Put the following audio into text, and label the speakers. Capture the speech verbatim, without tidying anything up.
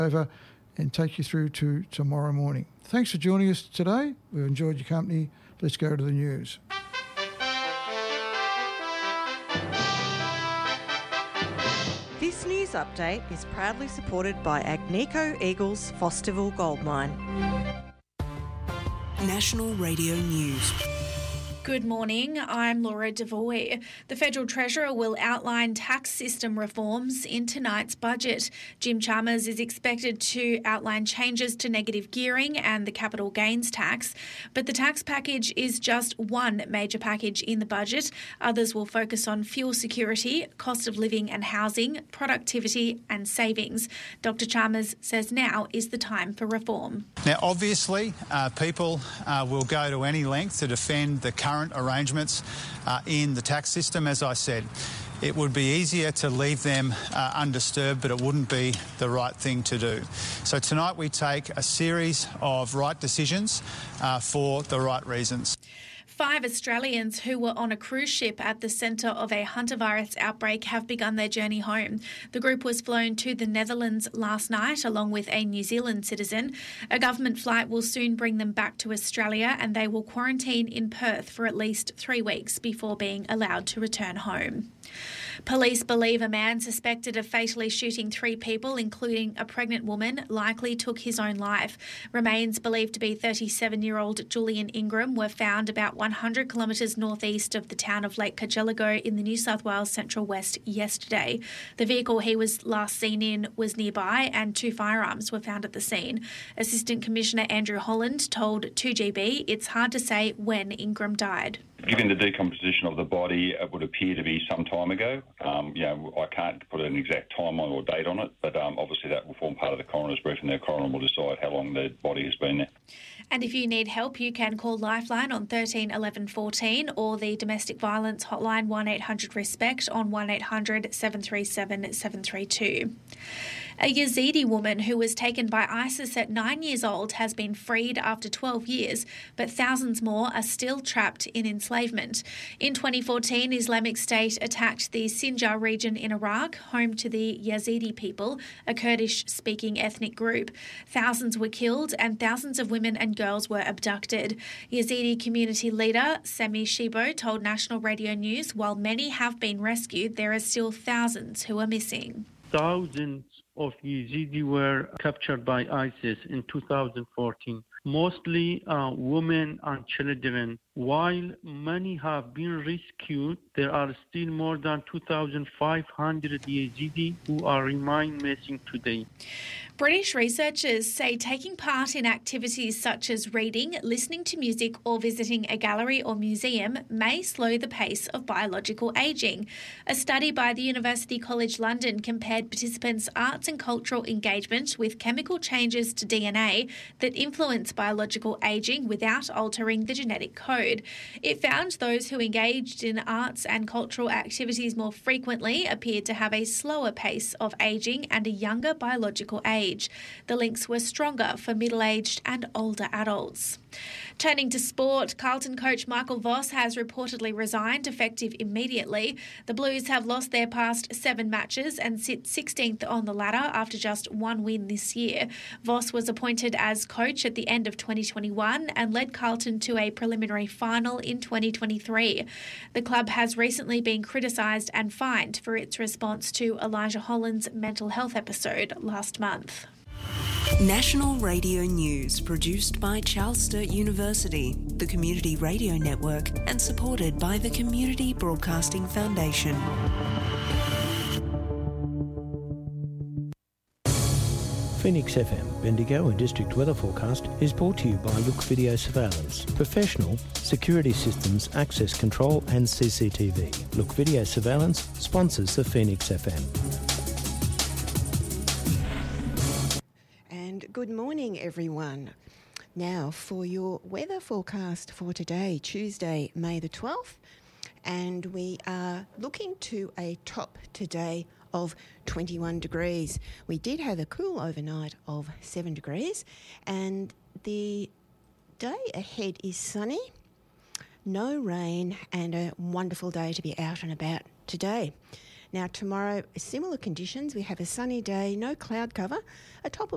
Speaker 1: over and take you through to tomorrow morning. Thanks for joining us today. We've enjoyed your company. Let's go to the news.
Speaker 2: This news update is proudly supported by Agnico Eagles Fosterville Gold Mine.
Speaker 3: National Radio News.
Speaker 4: Good morning, I'm Laura Devoy. The Federal Treasurer will outline tax system reforms in tonight's budget. Jim Chalmers is expected to outline changes to negative gearing and the capital gains tax, but the tax package is just one major package in the budget. Others will focus on fuel security, cost of living and housing, productivity and savings. Doctor Chalmers says now is the time for reform.
Speaker 5: Now, obviously, uh, people uh, will go to any length to defend the current arrangements uh, in the tax system. As I said, it would be easier to leave them uh, undisturbed, but it wouldn't be the right thing to do. So tonight we take a series of right decisions uh, for the right reasons.
Speaker 4: Five Australians who were on a cruise ship at the centre of a hantavirus outbreak have begun their journey home. The group was flown to the Netherlands last night along with a New Zealand citizen. A government flight will soon bring them back to Australia and they will quarantine in Perth for at least three weeks before being allowed to return home. Police believe a man suspected of fatally shooting three people, including a pregnant woman, likely took his own life. Remains believed to be thirty-seven-year-old Julian Ingram were found about one hundred kilometres northeast of the town of Lake Cargelligo in the New South Wales Central West yesterday. The vehicle he was last seen in was nearby and two firearms were found at the scene. Assistant Commissioner Andrew Holland told two G B it's hard to say when Ingram died.
Speaker 6: Given the decomposition of the body, it would appear to be some time ago. Um, you know, I can't put an exact timeline or date on it, but um, obviously that will form part of the coroner's briefing. The coroner will decide how long the body has been there.
Speaker 4: And if you need help, you can call Lifeline on thirteen eleven fourteen or the domestic violence hotline one eight hundred RESPECT on one eight hundred seven three seven seven three two. A Yazidi woman who was taken by ISIS at nine years old has been freed after twelve years, but thousands more are still trapped in enslavement. In twenty fourteen, Islamic State attacked the Sinjar region in Iraq, home to the Yazidi people, a Kurdish-speaking ethnic group. Thousands were killed and thousands of women and girls were abducted. Yazidi community leader Sami Shibo told National Radio News while many have been rescued, there are still thousands who are missing.
Speaker 7: Thousands of Yazidi were captured by ISIS in two thousand fourteen, mostly uh, women and children. While many have been rescued, there are still more than two thousand five hundred Yazidi who are remain missing today.
Speaker 4: British researchers say taking part in activities such as reading, listening to music or visiting a gallery or museum may slow the pace of biological ageing. A study by the University College London compared participants' arts and cultural engagement with chemical changes to D N A that influence biological ageing without altering the genetic code. It found those who engaged in arts and cultural activities more frequently appeared to have a slower pace of ageing and a younger biological age. The links were stronger for middle-aged and older adults. Turning to sport, Carlton coach Michael Voss has reportedly resigned, effective immediately. The Blues have lost their past seven matches and sit sixteenth on the ladder after just one win this year. Voss was appointed as coach at the end of twenty twenty-one and led Carlton to a preliminary final in twenty twenty-three. The club has recently been criticised and fined for its response to Elijah Holland's mental health episode last month.
Speaker 3: National Radio News, produced by Charles Sturt University, the Community Radio Network, and supported by the Community Broadcasting Foundation.
Speaker 8: Phoenix F M, Bendigo and District Weather Forecast is brought to you by Look Video Surveillance. Professional, security systems, access control and C C T V. Look Video Surveillance sponsors the Phoenix F M.
Speaker 9: Good morning, everyone. Now for your weather forecast for today, Tuesday, May the twelfth, and we are looking to a top today of twenty-one degrees. We did have a cool overnight of seven degrees, and the day ahead is sunny, no rain, and a wonderful day to be out and about today. Now tomorrow, similar conditions. We have a sunny day, no cloud cover, a top of